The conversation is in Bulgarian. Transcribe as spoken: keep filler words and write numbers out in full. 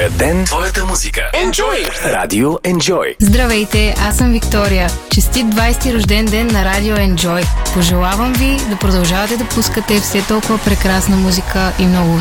Твоя ден, твоята музика. Enjoy! Радио Enjoy. Здравейте, аз съм Виктория. Честит двайсети рожден ден на Радио Enjoy. Пожелавам ви да продължавате да пускате все толкова прекрасна музика и много